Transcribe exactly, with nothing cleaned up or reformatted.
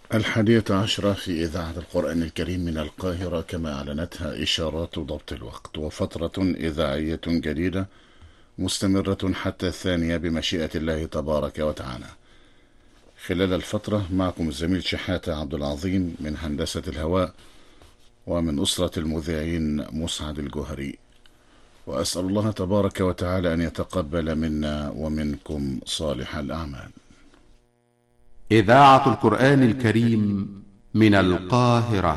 الحادية عشرة في إذاعة القرآن الكريم من القاهرة، كما أعلنتها إشارات ضبط الوقت، وفترة إذاعية جديدة مستمرة حتى الثانية بمشيئة الله تبارك وتعالى. خلال الفترة معكم الزميل شحاتة عبد العظيم من هندسة الهواء، ومن أسرة المذيعين مسعد الجوهري. وأسأل الله تبارك وتعالى أن يتقبل منا ومنكم صالح الأعمال. إذاعة القرآن الكريم من القاهرة.